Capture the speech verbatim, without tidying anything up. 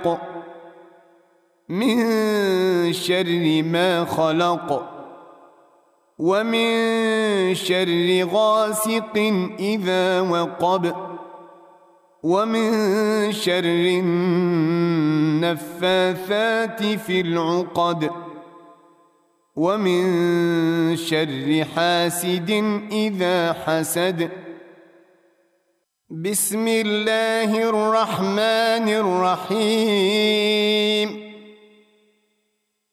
علق من شر ما خلق ومن شر غاسق إذا وقب ومن شر النفاثات في العقد ومن شر حاسد إذا حسد. بسم الله الرحمن الرحيم.